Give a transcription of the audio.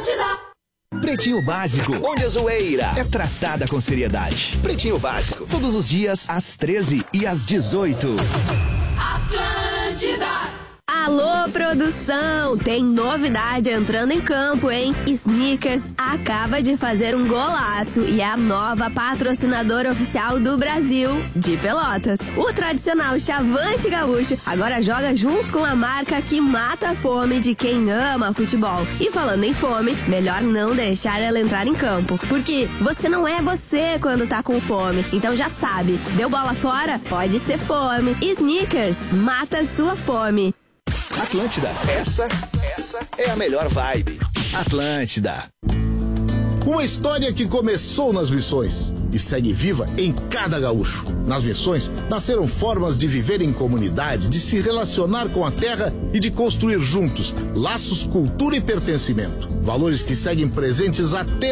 Pretinho Básico, onde a zoeira é tratada com seriedade. Pretinho Básico, todos os dias às 13 e às 18. Atlântida. Alô, produção! Tem novidade entrando em campo, hein? Snickers acaba de fazer um golaço e é a nova patrocinadora oficial do Brasil, de Pelotas. O tradicional Chavante Gaúcho agora joga junto com a marca que mata a fome de quem ama futebol. E falando em fome, melhor não deixar ela entrar em campo, porque você não é você quando tá com fome. Então já sabe, deu bola fora? Pode ser fome. Snickers, mata a sua fome. Atlântida, essa é a melhor vibe. Atlântida. Uma história que começou nas missões e segue viva em cada gaúcho. Nas missões, nasceram formas de viver em comunidade, de se relacionar com a terra e de construir juntos laços, cultura e pertencimento. Valores que seguem presentes até